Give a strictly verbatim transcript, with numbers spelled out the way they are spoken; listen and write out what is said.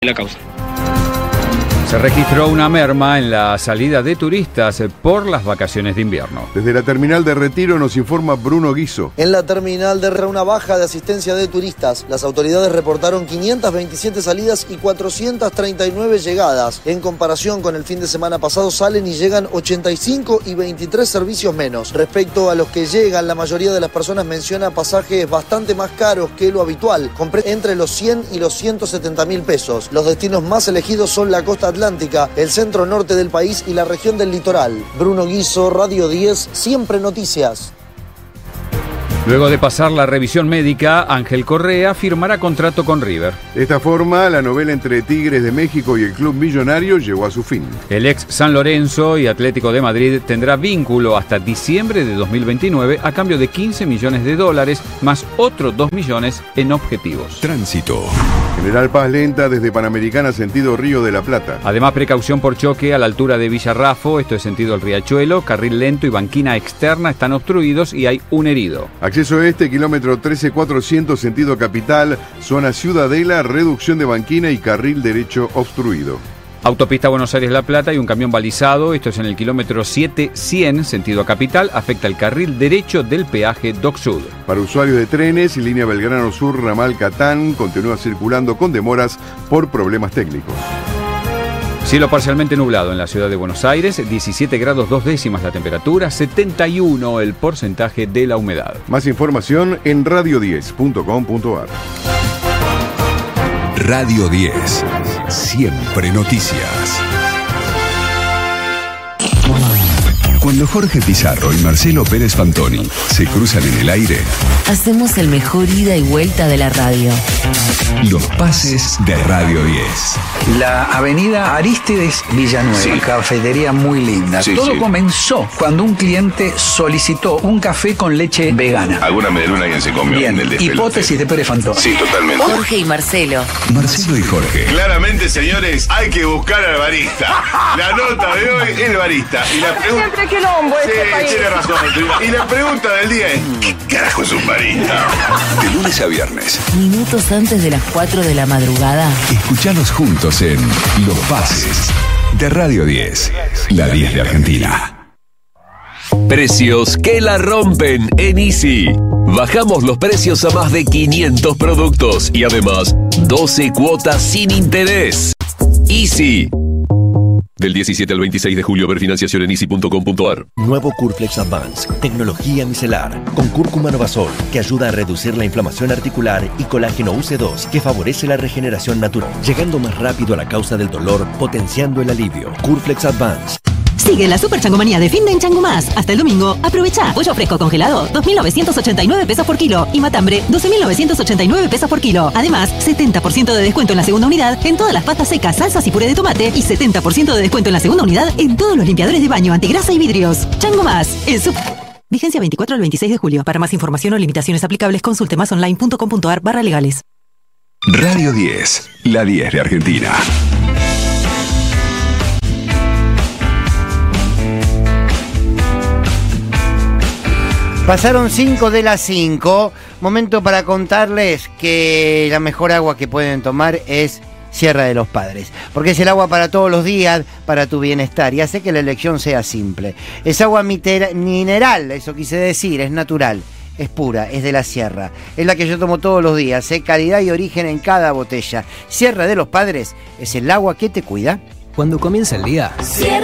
la causa. Se registró una merma en la salida de turistas por las vacaciones de invierno. Desde la terminal de Retiro nos informa Bruno Guiso. En la terminal de Retiro, una baja de asistencia de turistas. Las autoridades reportaron quinientas veintisiete salidas y cuatrocientas treinta y nueve llegadas. En comparación con el fin de semana pasado, salen y llegan ochenta y cinco y veintitrés servicios menos. Respecto a los que llegan, la mayoría de las personas menciona pasajes bastante más caros que lo habitual, entre los cien y los ciento setenta mil pesos. Los destinos más elegidos son la costa atlántica, el centro norte del país y la región del litoral. Bruno Guiso, Radio diez, Siempre Noticias. Luego de pasar la revisión médica, Ángel Correa firmará contrato con River. De esta forma, la novela entre Tigres de México y el club millonario llegó a su fin. El ex San Lorenzo y Atlético de Madrid tendrá vínculo hasta diciembre de dos mil veintinueve a cambio de quince millones de dólares más otros dos millones en objetivos. Tránsito. General Paz lenta desde Panamericana sentido Río de la Plata. Además, precaución por choque a la altura de Villarrafo, esto es sentido el Riachuelo, carril lento y banquina externa están obstruidos y hay un herido. Acceso este, kilómetro trece cuatrocientos sentido capital, zona Ciudadela, reducción de banquina y carril derecho obstruido. Autopista Buenos Aires-La Plata y un camión balizado, esto es en el kilómetro siete cien, sentido capital, afecta el carril derecho del peaje Dock Sud. Para usuarios de trenes, línea Belgrano Sur, ramal Catán, continúa circulando con demoras por problemas técnicos. Cielo parcialmente nublado en la ciudad de Buenos Aires, diecisiete grados dos décimas la temperatura, setenta y uno el porcentaje de la humedad. Más información en radio diez punto com punto a r. Radio diez. Siempre noticias. Cuando Jorge Pizarro y Marcelo Pérez Fantoni se cruzan en el aire, hacemos el mejor ida y vuelta de la radio. Los pases de Radio diez. La avenida Arístides Villanueva, sí. Cafetería muy linda. Sí, Todo sí. comenzó cuando un cliente solicitó un café con leche vegana. Alguna medialuna alguien se comió. Bien, en el hipótesis de Pérez Fantoni. Sí, totalmente. Jorge y Marcelo. Marcelo y Jorge. Claramente, señores, hay que buscar al barista. La nota de hoy es el barista. Y la pregunta... quilombo sí, este país. Tiene razón. Y la pregunta del día es, ¿qué carajo es un barista? De lunes a viernes. Minutos antes de las cuatro de la madrugada. Escuchanos juntos en Los Pases de Radio diez, la diez de Argentina. Precios que la rompen en Easy. Bajamos los precios a más de quinientos productos y además doce cuotas sin interés. Easy. Del diecisiete al veintiséis de julio, ver financiación en easy punto com punto a r. Nuevo Curflex Advance, tecnología micelar, con cúrcuma novazol, que ayuda a reducir la inflamación articular, y colágeno U C dos, que favorece la regeneración natural, llegando más rápido a la causa del dolor, potenciando el alivio. Curflex Advance. Sigue la super changomanía de fin de en Chango Más. Hasta el domingo, aprovecha. Pollo fresco congelado, dos mil novecientos ochenta y nueve pesos por kilo. Y matambre, doce mil novecientos ochenta y nueve pesos por kilo. Además, setenta por ciento de descuento en la segunda unidad en todas las pastas secas, salsas y puré de tomate. Y setenta por ciento de descuento en la segunda unidad en todos los limpiadores de baño, antigrasa y vidrios. Chango Más, el super... Vigencia veinticuatro al veintiséis de julio. Para más información o limitaciones aplicables, consulte más online punto com punto a r barra legales. Radio diez, la diez de Argentina. Pasaron cinco de las cinco, momento para contarles que la mejor agua que pueden tomar es Sierra de los Padres, porque es el agua para todos los días, para tu bienestar, y hace que la elección sea simple. Es agua mineral, eso quise decir, es natural, es pura, es de la Sierra, es la que yo tomo todos los días, ¿eh? Calidad y origen en cada botella. Sierra de los Padres es el agua que te cuida. Cuando comienza el día...